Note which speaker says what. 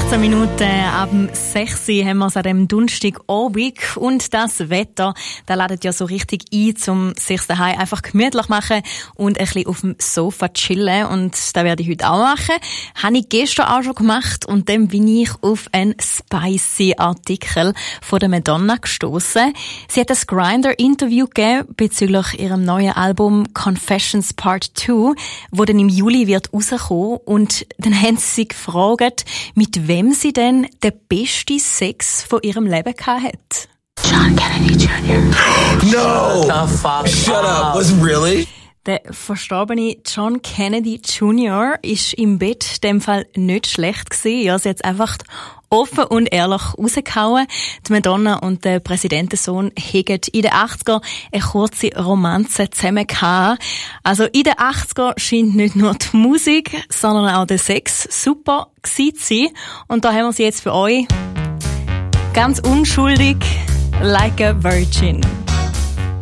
Speaker 1: 18 Minuten ab 6 Uhr haben wir es an dem Donnerstagabend. Und das Wetter, das ladet ja so richtig ein, um sich daheim einfach gemütlich machen und ein bisschen auf dem Sofa chillen. Und das werde ich heute auch machen. Habe ich gestern auch schon gemacht. Und dann bin ich auf einen spicy Artikel von der Madonna gestoßen. Sie hat ein Grindr-Interview gegeben bezüglich ihrem neuen Album Confessions Part 2, wo dann im Juli wird rauskommen. Und dann haben sie gefragt, mit wem sie denn den besten Sex von ihrem Leben hat.
Speaker 2: John Kennedy Jr.
Speaker 3: No!
Speaker 2: The fuck
Speaker 3: Shut up. Was really?
Speaker 1: Der verstorbene John Kennedy Jr. ist im Bett in dem Fall nicht schlecht gewesen. Ja, sie hat es einfach offen und ehrlich rausgehauen. Die Madonna und der Präsidentensohn haben in den 80er eine kurze Romanze zusammen gehabt. Also in den 80er scheint nicht nur die Musik, sondern auch der Sex super gewesen zu sein. Und da haben wir sie jetzt für euch ganz unschuldig, like a virgin.